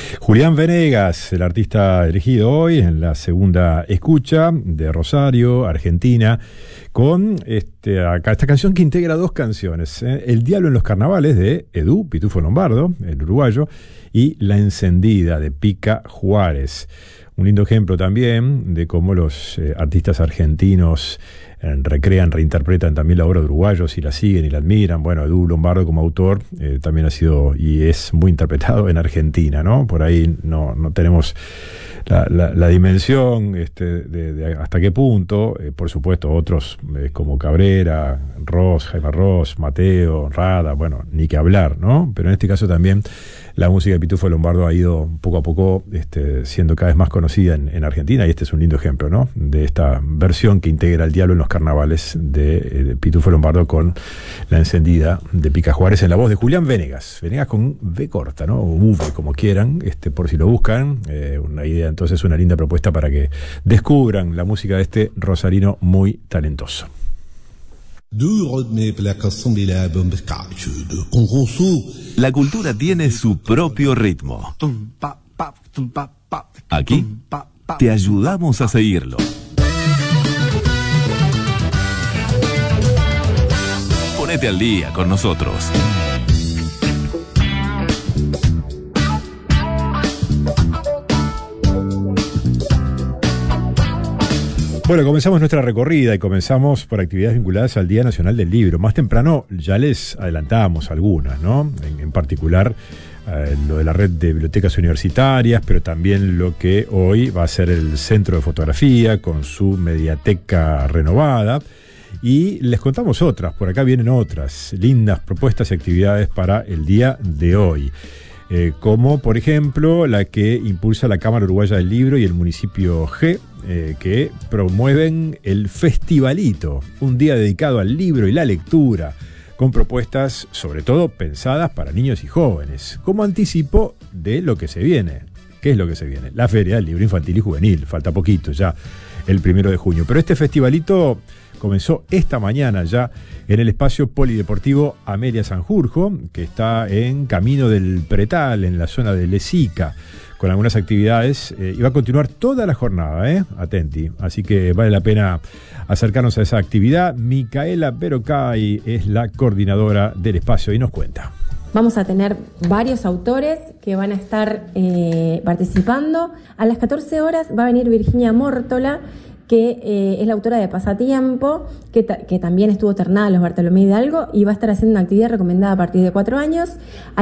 Julián Venegas, el artista elegido hoy en la segunda escucha de Rosario, Argentina, con acá esta canción que integra dos canciones, El Diablo en los Carnavales de Edu Pitufo Lombardo, el uruguayo, y La Encendida de Pica Juárez. Un lindo ejemplo también de cómo los artistas argentinos recrean, reinterpretan también la obra de uruguayos y la siguen y la admiran. Bueno, Edu Lombardo como autor también ha sido y es muy interpretado en Argentina, ¿no? Por ahí no tenemos la dimensión de hasta qué punto. Por supuesto, otros como Cabrera, Jaime Ross, Mateo, Rada, bueno, ni que hablar, ¿no? Pero en este caso también la música de Pitufo Lombardo ha ido poco a poco siendo cada vez más conocida en Argentina, y este es un lindo ejemplo, ¿no? De esta versión que integra El Diablo en los Carnavales de Pitufo Lombardo con La Encendida de Pica Juárez en la voz de Julián Venegas. Venegas con V corta, ¿no? O V, como quieran, por si lo buscan. Una idea, entonces, una linda propuesta para que descubran la música de este rosarino muy talentoso. La cultura tiene su propio ritmo. Aquí te ayudamos a seguirlo. Ponete al día con nosotros. Bueno, comenzamos nuestra recorrida y comenzamos por actividades vinculadas al Día Nacional del Libro. Más temprano ya les adelantábamos algunas, ¿no? En particular lo de la red de bibliotecas universitarias, pero también lo que hoy va a ser el Centro de Fotografía con su mediateca renovada. Y les contamos otras, por acá vienen otras lindas propuestas y actividades para el día de hoy. Como por ejemplo la que impulsa la Cámara Uruguaya del Libro y el municipio G, que promueven el Festivalito, un día dedicado al libro y la lectura, con propuestas sobre todo pensadas para niños y jóvenes, como anticipo de lo que se viene. ¿Qué es lo que se viene? La Feria del Libro Infantil y Juvenil, falta poquito ya, el 1 de junio. Pero este festivalito comenzó esta mañana ya en el espacio polideportivo Amelia Sanjurjo, que está en Camino del Pretal, en la zona de Lesica, con algunas actividades, y va a continuar toda la jornada, atenti, así que vale la pena acercarnos a esa actividad. Micaela Berocay es la coordinadora del espacio y nos cuenta. Vamos a tener varios autores que van a estar participando. A las 14 horas va a venir Virginia Mórtola, que es la autora de Pasatiempo, que también estuvo ternada en los Bartolomé Hidalgo y va a estar haciendo una actividad recomendada a partir de 4 años.